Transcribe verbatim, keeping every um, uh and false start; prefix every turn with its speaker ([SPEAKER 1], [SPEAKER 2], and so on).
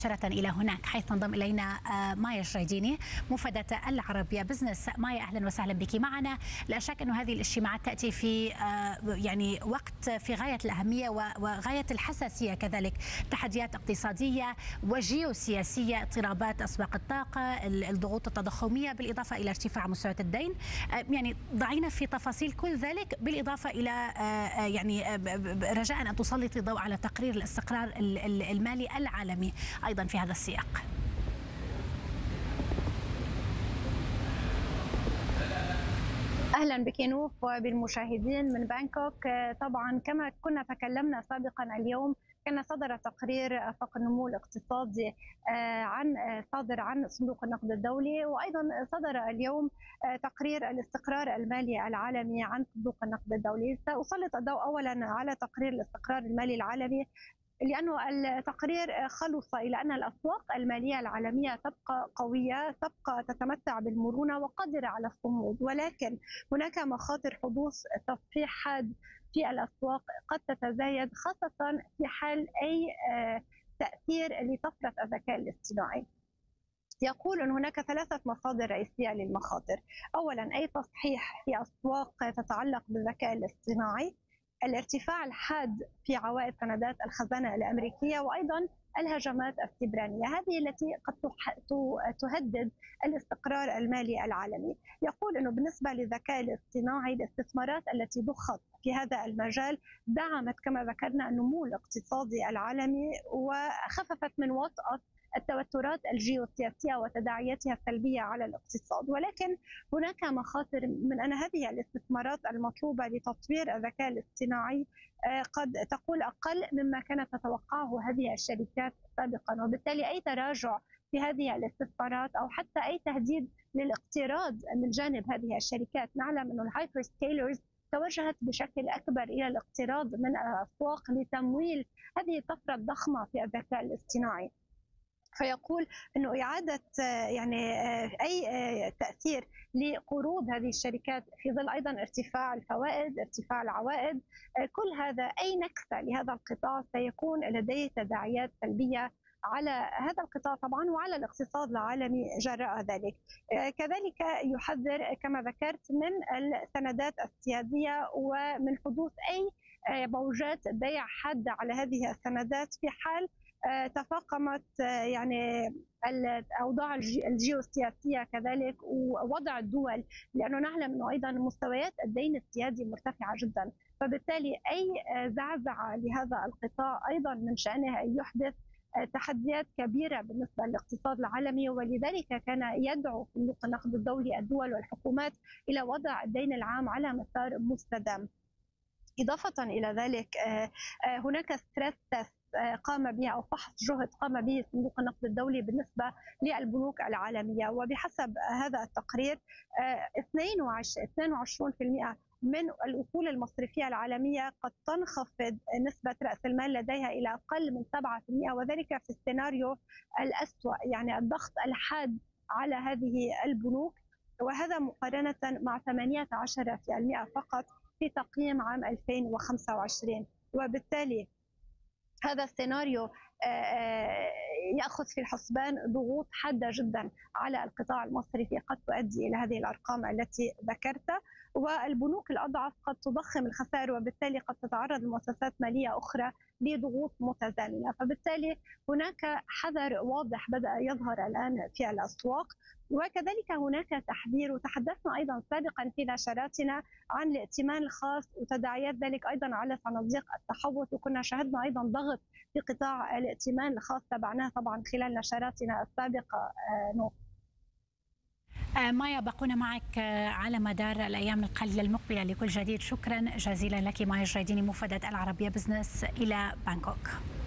[SPEAKER 1] مباشرة إلى هناك، حيث تنضم إلينا مايا الجريديني مفادة العربية بزنس. مايا، أهلا وسهلا بك معنا. لا شك أن هذه الاجتماعات تأتي في يعني وقت في غاية الأهمية وغاية الحساسية، كذلك تحديات اقتصادية وجيوسياسية، اضطرابات أسواق الطاقة، الضغوط التضخمية، بالإضافة إلى ارتفاع مستويات الدين. يعني ضعينا في تفاصيل كل ذلك، بالإضافة إلى يعني رجاء أن تسلطي الضوء على تقرير الاستقرار المالي العالمي أيضا في هذا السياق.
[SPEAKER 2] أهلا بك نوف وبالمشاهدين من بانكوك. طبعا كما كنا تكلمنا سابقا، اليوم كان صدر تقرير آفاق النمو الاقتصادي عن صادر عن صندوق النقد الدولي، وأيضا صدر اليوم تقرير الاستقرار المالي العالمي عن صندوق النقد الدولي. سأسلط الضوء أولا على تقرير الاستقرار المالي العالمي، لأنه التقرير خلص إلى أن الأسواق المالية العالمية تبقى قوية، تبقى تتمتع بالمرونة وقادرة على الصمود، ولكن هناك مخاطر حدوث تصحيح حاد في الأسواق قد تتزايد، خاصة في حال أي تأثير لطفرة الذكاء الاصطناعي. يقول أن هناك ثلاثة مصادر رئيسية للمخاطر. أولا، أي تصحيح في أسواق تتعلق بالذكاء الاصطناعي، الارتفاع الحاد في عوائد سندات الخزانة الأمريكية، وأيضا الهجمات السبرانية، هذه التي قد تهدد الاستقرار المالي العالمي. يقول أنه بالنسبة للذكاء الاصطناعي، الاستثمارات التي ضخت في هذا المجال دعمت كما ذكرنا النمو الاقتصادي العالمي وخففت من وطأة التوترات الجيوسياسية وتداعياتها السلبية على الاقتصاد. ولكن هناك مخاطر من أن هذه الاستثمارات المطلوبة لتطوير الذكاء الاصطناعي قد تكون أقل مما كانت تتوقعه هذه الشركات سابقا، وبالتالي أي تراجع في هذه الاستثمارات أو حتى أي تهديد للاقتراض من جانب هذه الشركات. نعلم أن الهايبر سكيلرز توجهت بشكل أكبر إلى الاقتراض من الأسواق لتمويل هذه الطفرة الضخمة في الذكاء الاصطناعي. فيقول أنه إعادة يعني أي تأثير لقروض هذه الشركات في ظل أيضا ارتفاع الفوائد، ارتفاع العوائد، كل هذا أي نكسة لهذا القطاع سيكون لديه تداعيات سلبية على هذا القطاع طبعا وعلى الاقتصاد العالمي جراء ذلك. كذلك يحذر كما ذكرت من السندات السيادية ومن حدوث أي موجات بيع حادة على هذه السندات في حال تفاقمت يعني الأوضاع الجيوسياسية كذلك ووضع الدول، لأنه نعلم أنه أيضا مستويات الدين السيادي مرتفعة جدا، فبالتالي أي زعزعة لهذا القطاع أيضا من شأنه أن يحدث تحديات كبيرة بالنسبة للاقتصاد العالمي. ولذلك كان يدعو صندوق النقد الدولي الدول والحكومات إلى وضع الدين العام على مسار مستدام. إضافة إلى ذلك هناك ستريس تيست قام به أو فحص جهد قام به صندوق النقد الدولي بالنسبة للبنوك العالمية، وبحسب هذا التقرير اثنين وعشرين بالمئة من الأصول المصرفية العالمية قد تنخفض نسبة رأس المال لديها إلى أقل من سبعة بالمئة، وذلك في السيناريو الأسوأ، يعني الضغط الحاد على هذه البنوك، وهذا مقارنة مع ثمانية عشر بالمئة فقط في تقييم عام ألفين وخمسة وعشرين. وبالتالي هذا السيناريو يأخذ في الحسبان ضغوط حادة جدا على القطاع المصرفي قد تؤدي إلى هذه الأرقام التي ذكرتها، والبنوك الأضعف قد تضخم الخسائر، وبالتالي قد تتعرض لمؤسسات مالية أخرى لضغوط متزامنة. فبالتالي هناك حذر واضح بدأ يظهر الآن في الأسواق، وكذلك هناك تحذير، وتحدثنا أيضا سابقا في نشراتنا عن الائتمان الخاص وتداعيات ذلك أيضا على صناديق التحوط، وكنا شهدنا أيضا ضغط في قطاع الائتمان الخاص تابعناه طبعا خلال نشراتنا السابقة. نوف.
[SPEAKER 1] مايا، بقونا معك على مدار الأيام القليلة المقبلة لكل جديد. شكرا جزيلا لك مايا الجريديني مفادة العربية بزنس إلى بانكوك.